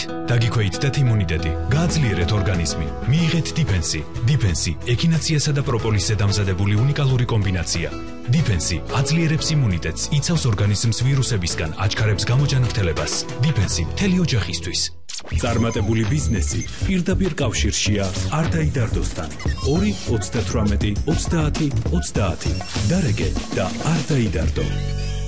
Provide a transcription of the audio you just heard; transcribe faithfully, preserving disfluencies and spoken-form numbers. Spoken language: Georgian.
დაგიქვეითდეთ იმუნიტეტი, გააძლიერეთ ორგანიზმი. მიიღეთ დიფენსი. დიფენსი ექინაციასა და პროპოლისზე დამზადებული უნიკალური კომბინაცია. დიფენსი აძლიერებს იმუნიტეტს, იცავს ორგანიზმს ვირუსებისგან, აჩქარებს გამოჯანმრთელებას. დიფენსი მთელი ოჯახისთვის. წარმატებული ბიზნესი პირდაპირ კავშირშია არტაი დარდოსთან. ორი ოცდათვრამეტი ოცდაათი ოცდაათი. დარეგე და არტაი დარდო.